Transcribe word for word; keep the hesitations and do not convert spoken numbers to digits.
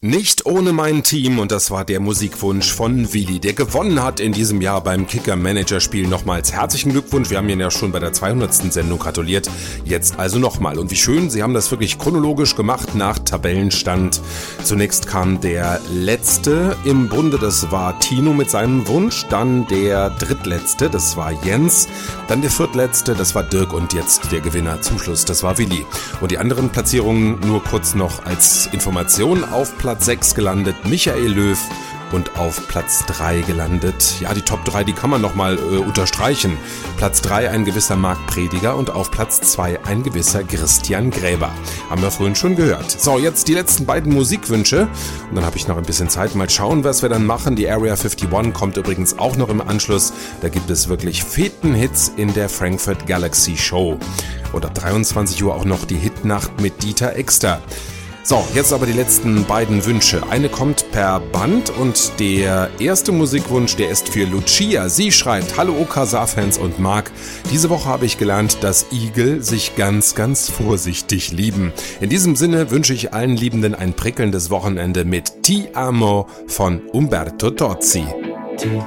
Nicht ohne mein Team, und das war der Musikwunsch von Willi, der gewonnen hat in diesem Jahr beim Kicker-Manager-Spiel. Nochmals herzlichen Glückwunsch, wir haben ihn ja schon bei der zweihundertsten Sendung gratuliert, jetzt also nochmal. Und wie schön, Sie haben das wirklich chronologisch gemacht nach Tabellenstand. Zunächst kam der Letzte im Bunde, das war Tino mit seinem Wunsch, dann der Drittletzte, das war Jens, dann der Viertletzte, das war Dirk und jetzt der Gewinner zum Schluss, das war Willi. Und die anderen Platzierungen nur kurz noch als Information: auf Platz sechs gelandet Michael Löw und auf Platz drei gelandet, ja, die Top drei, die kann man nochmal äh, unterstreichen. Platz drei ein gewisser Marc Prediger und auf Platz zwei ein gewisser Christian Gräber. Haben wir vorhin schon gehört. So, jetzt die letzten beiden Musikwünsche und dann habe ich noch ein bisschen Zeit. Mal schauen, was wir dann machen. Die Area einundfünfzig kommt übrigens auch noch im Anschluss. Da gibt es wirklich feten Hits in der Frankfurt Galaxy Show. Und ab dreiundzwanzig Uhr auch noch die Hitnacht mit Dieter Exter. So, jetzt aber die letzten beiden Wünsche. Eine kommt per Band und der erste Musikwunsch, der ist für Lucia. Sie schreibt: Hallo O K S A-Fans und Marc. Diese Woche habe ich gelernt, dass Igel sich ganz, ganz vorsichtig lieben. In diesem Sinne wünsche ich allen Liebenden ein prickelndes Wochenende mit Ti Amo von Umberto Tozzi.